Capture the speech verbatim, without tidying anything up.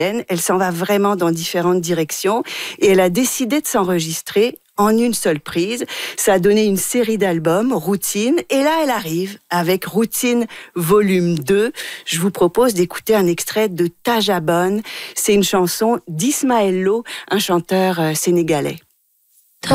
Elle s'en va vraiment dans différentes directions et elle a décidé de s'enregistrer en une seule prise. Ça a donné une série d'albums, Routine, et là elle arrive avec Routine volume deux. Je vous propose d'écouter un extrait de Tajabone. C'est une chanson d'Ismaël Lo, un chanteur sénégalais.